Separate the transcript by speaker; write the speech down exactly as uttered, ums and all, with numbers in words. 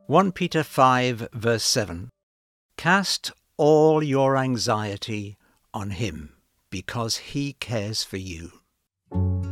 Speaker 1: First Peter five, verse seven. Cast all your anxiety on him, because he cares for you.